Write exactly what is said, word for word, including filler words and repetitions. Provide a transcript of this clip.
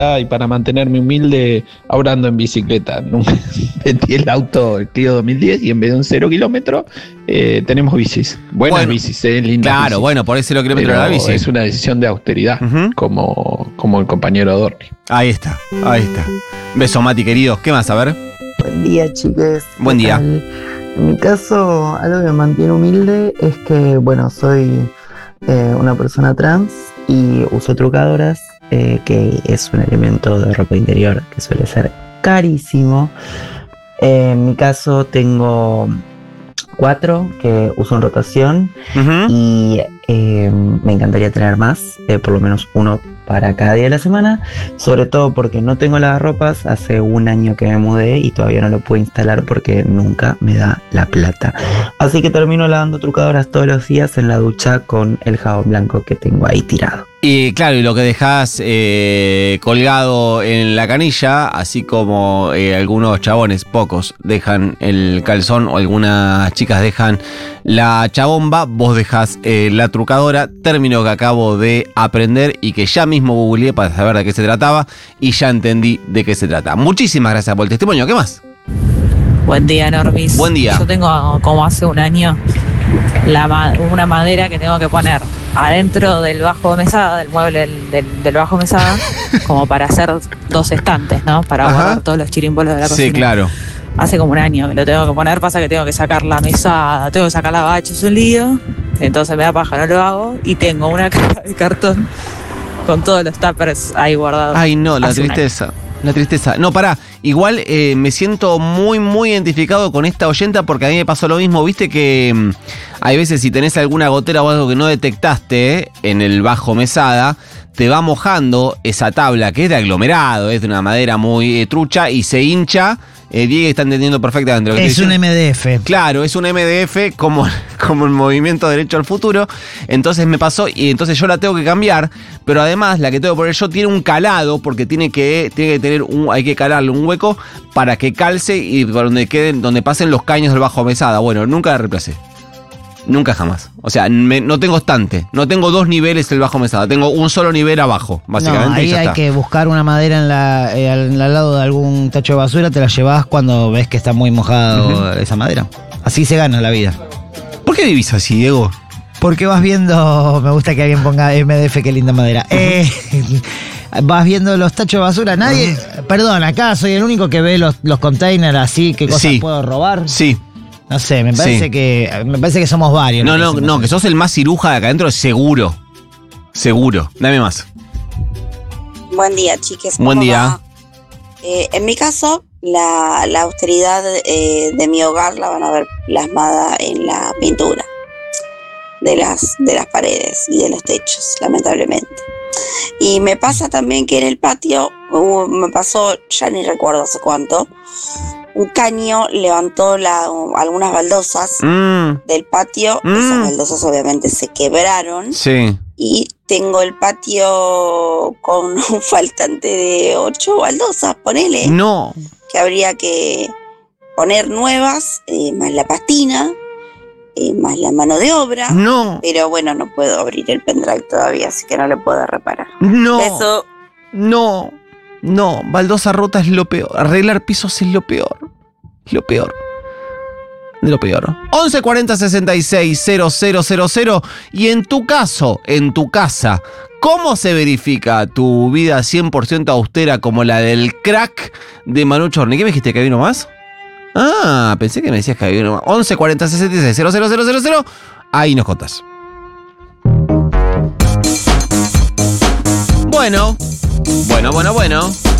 y para mantenerme humilde, ahora ando en bicicleta. Vendí el auto el Clio dos mil diez y en vez de un cero kilómetro, eh, tenemos bicis. Buenas bueno, bicis, eh, lindas Claro, bicis. bueno, por ese cero kilómetros de la bici. Es una decisión de austeridad, uh-huh. como, como el compañero Dorni. Ahí está, ahí está. Beso, Mati, querido. ¿Qué más? A ver. Buen día, chicos. Buen día. En mi caso, algo que me mantiene humilde es que, bueno, soy eh, una persona trans y uso trucadoras. Eh, que es un elemento de ropa interior que suele ser carísimo. Eh, en mi caso tengo cuatro que uso en rotación, uh-huh. y eh, me encantaría tener más, eh, por lo menos uno para cada día de la semana, sobre todo porque no tengo lavarropas, hace un año que me mudé y todavía no lo puedo instalar porque nunca me da la plata. Así que termino lavando trucadoras todos los días en la ducha con el jabón blanco que tengo ahí tirado. Y claro, y lo que dejás eh, colgado en la canilla, así como eh, algunos chabones, pocos, dejan el calzón o algunas chicas dejan la chabomba, vos dejás eh, la trucadora, término que acabo de aprender y que ya mismo googleé para saber de qué se trataba y ya entendí de qué se trata. Muchísimas gracias por el testimonio. ¿Qué más? Buen día, Normis. Buen día. Yo tengo como hace un año la, una madera que tengo que poner adentro del bajo mesada, del mueble del, del, del bajo mesada, como para hacer dos estantes, ¿no? Para Ajá. guardar todos los chirimbolos de la cocina. Sí, claro. Hace como un año que lo tengo que poner, pasa que tengo que sacar la mesada, tengo que sacar la bacha, es un lío, entonces me da paja, no lo hago, y tengo una caja de cartón con todos los tuppers ahí guardados. Ay, no, la tristeza. La tristeza. No, pará. Igual eh, me siento muy, muy identificado con esta oyenta porque a mí me pasó lo mismo. Viste que mmm, hay veces si tenés alguna gotera o algo que no detectaste eh, en el bajo mesada, te va mojando esa tabla que es de aglomerado, es de una madera muy eh, trucha y se hincha. Eh, Diego está entendiendo perfectamente lo que es un M D F. Claro, es un M D F como, como el Movimiento Derecho al Futuro. Entonces me pasó y entonces yo la tengo que cambiar. Pero además la que tengo que poner yo tiene un calado porque tiene que, tiene que tener un, hay que calarle un hueco para que calce y para donde queden, donde pasen los caños del bajo mesada. Bueno, nunca la reemplacé. Nunca jamás. O sea, me, no tengo estante. No tengo dos niveles del bajo mesada. Tengo un solo nivel abajo, básicamente. No, ahí y ya hay está. que buscar una madera en la, eh, al, al lado de algún tacho de basura. Te la llevas cuando ves que está muy mojado uh-huh. esa madera. Así se gana la vida. ¿Por qué vivís así, Diego? Porque vas viendo... Me gusta que alguien ponga M D F, qué linda madera. Uh-huh. Eh, vas viendo los tachos de basura. Nadie... Uh-huh. Perdón, acá soy el único que ve los, los containers así. ¿Qué cosas sí. puedo robar? Sí. No sé, me parece sí. que me parece que somos varios. No, no, no, que sos el más ciruja de acá adentro, seguro. Seguro. Dame más. Buen día, chiques. Buen día. Eh, en mi caso, la, la austeridad eh, de mi hogar la van a ver plasmada en la pintura de las, de las paredes y de los techos, lamentablemente. Y me pasa también que en el patio, uh, me pasó, ya ni recuerdo hace cuánto, un caño levantó la, algunas baldosas mm. del patio. Mm. Esas baldosas obviamente se quebraron. Sí. Y tengo el patio con un faltante de ocho baldosas, ponele. No. Que habría que poner nuevas, eh, más la pastina, eh, más la mano de obra. No. Pero bueno, no puedo abrir el pendrive todavía, así que no le puedo reparar. No. Eso. No. No, baldosa rota es lo peor. Arreglar pisos es lo peor. Lo peor. De lo peor. once cuarenta sesenta y seis cero cero cero cero. Y en tu caso, en tu casa, ¿cómo se verifica tu vida cien por ciento austera como la del crack de Manu Chorni? ¿Qué me dijiste, que había uno más? Ah, pensé que me decías que había uno más. once cuarenta sesenta y seis cero cero cero cero. Ahí nos contás. Bueno. Bueno, bueno, bueno.